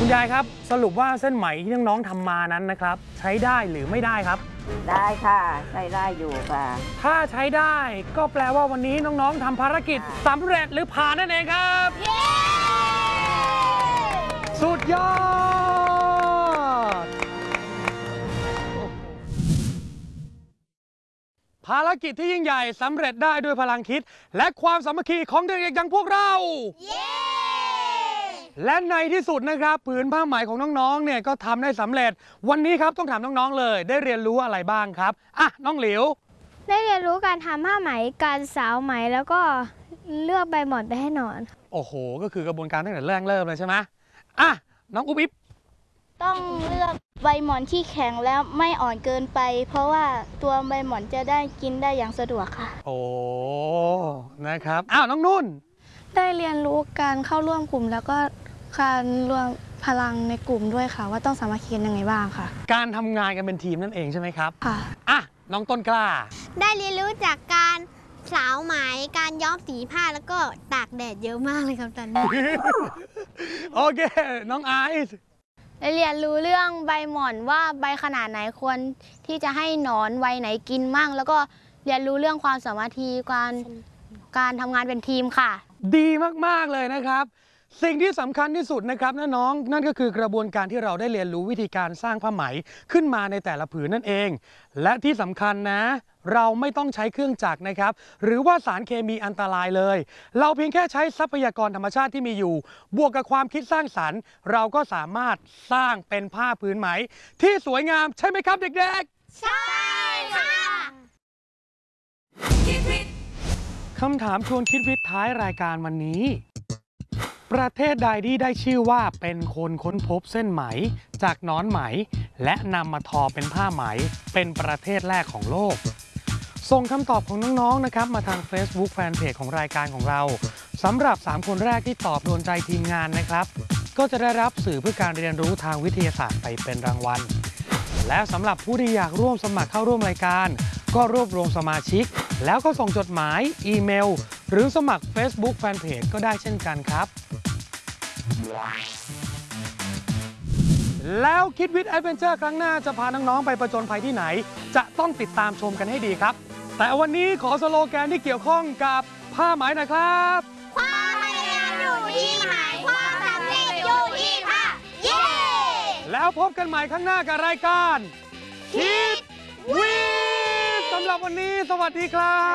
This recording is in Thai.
คุณยายครับสรุปว่าเส้นไหมที่น้องๆทำมานั้นนะครับใช้ได้หรือไม่ได้ครับได้ค่ะใช้ได้อยู่ค่ะถ้าใช้ได้ก็แปลว่าวันนี้น้องๆทำภารกิจสำเร็จหรือผ่านนั่นเองครับสุดยอดภารกิจที่ยิ่งใหญ่สำเร็จได้ด้วยพลังคิดและความสามัคคีของเด็กๆอย่างพวกเราและในที่สุดนะครับผืนผ้าไหมของน้องๆเนี่ยก็ทำได้สำเร็จวันนี้ครับต้องถามน้องๆเลยได้เรียนรู้อะไรบ้างครับอ่ะน้องหลิวได้เรียนรู้การทำผ้าไหมการสาวไหมแล้วก็เลือกใบหมอนไปให้นอนโอ้โหก็คือกระบวนการตั้งแต่เริ่มเลยใช่ไหมอ่ะน้องอุ๊บอิ๊บต้องเลือกใบหมอนที่แข็งแล้วไม่อ่อนเกินไปเพราะว่าตัวใบหมอนจะได้กินได้อย่างสะดวกค่ะโอ้นะครับอ้าวน้องนุ่นได้เรียนรู้การเข้าร่วมกลุ่มแล้วก็การรวมพลังในกลุ่มด้วยค่ะว่าต้องสามัคคีกันยังไงบ้างค่ะการทำงานกันเป็นทีมนั่นเองใช่ไหมครับค่ะอ่ะน้องต้นกล้าได้เรียนรู้จากการสาวไหมการย้อมสีผ้าแล้วก็ตากแดดเยอะมากเลยครับตอนนี้โอเคน้องไอซ์ได้เรียนรู้เรื่องใบหม่อนว่าใบขนาดไหนควรที่จะให้หนอนใบไหนกินมั่งแล้วก็เรียนรู้เรื่องความสามัคคีการทำงานเป็นทีมค่ะดีมากๆเลยนะครับสิ่งที่สำคัญที่สุดนะครับน้องนั่นก็คือกระบวนการที่เราได้เรียนรู้วิธีการสร้างผ้าไหมขึ้นมาในแต่ละผืนนั่นเองและที่สำคัญนะเราไม่ต้องใช้เครื่องจักรนะครับหรือว่าสารเคมีอันตรายเลยเราเพียงแค่ใช้ทรัพยากรธรรมชาติที่มีอยู่บวกกับความคิดสร้างสรรค์เราก็สามารถสร้างเป็นผ้าผืนไหมที่สวยงามใช่ไหมครับเด็กๆใช่ค่ะคำถามชวนคิดวิทย์ท้ายรายการวันนี้ประเทศใดที่ได้ชื่อว่าเป็นคนค้นพบเส้นไหมจากหนอนไหมและนำมาทอเป็นผ้าไหมเป็นประเทศแรกของโลกส่งคำตอบของน้องๆนะครับมาทาง Facebook Fanpage ของรายการของเราสำหรับ3คนแรกที่ตอบโดนใจทีมงานนะครับก็จะได้รับสื่อเพื่อการเรียนรู้ทางวิทยาศาสตร์ไปเป็นรางวัลและสำหรับผู้ที่อยากร่วมสมัครเข้าร่วมรายการก็รวบรวมสมาชิกแล้วก็ส่งจดหมายอีเมลหรือสมัคร Facebook Fanpage ก็ได้เช่นกันครับแล้วคิดวิทย์แอดเวนเจอร์ครั้งหน้าจะพาน้องๆไปประจนภัยที่ไหนจะต้องติดตามชมกันให้ดีครับแต่วันนี้ขอสโลแกนที่เกี่ยวข้องกับผ้าไหมหน่อยครับความพยายามอยู่ที่ไหมความสำเร็จอยู่ที่ผ้าเย้แล้วพบกันใหม่ข้างหน้ากับรายการคิดวิทย์สำหรับวันนี้สวัสดีครับ